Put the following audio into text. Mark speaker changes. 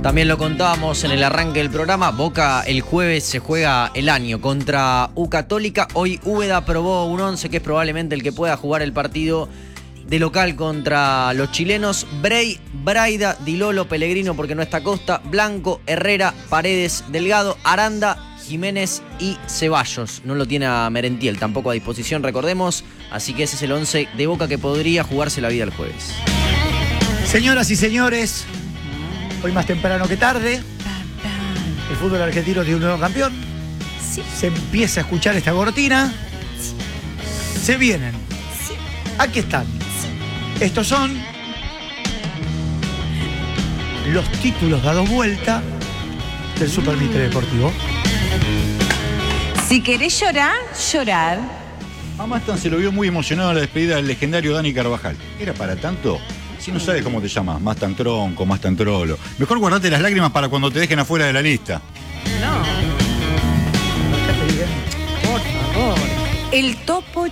Speaker 1: También lo contábamos en el arranque del programa, Boca el jueves se juega el año contra U Católica. Hoy Úbeda probó un 11 que es probablemente el que pueda jugar el partido de local contra los chilenos. Brey, Braida, Dilolo, Pellegrino porque no está Costa, Blanco, Herrera, Paredes, Delgado, Aranda, Jiménez y Ceballos. No lo tiene a Merentiel tampoco a disposición, recordemos. Así que ese es el 11 de Boca que podría jugarse la vida el jueves.
Speaker 2: Señoras y señores, hoy más temprano que tarde, el fútbol argentino tiene un nuevo campeón.
Speaker 3: Sí.
Speaker 2: Se empieza a escuchar esta cortina.
Speaker 3: Sí.
Speaker 2: Se vienen.
Speaker 3: Sí.
Speaker 2: Aquí están.
Speaker 3: Sí.
Speaker 2: Estos son los títulos dados vuelta del Super Mitre Deportivo.
Speaker 3: Si querés llorar, llorar.
Speaker 4: A Mastan se lo vio muy emocionado en la despedida del legendario Dani Carvajal. ¿Era para tanto? Si no sabes cómo te llamas, Mastan Tronco, Mastan Trolo. Mejor guardate las lágrimas para cuando te dejen afuera de la lista.
Speaker 3: No.
Speaker 2: Por favor.
Speaker 3: El topo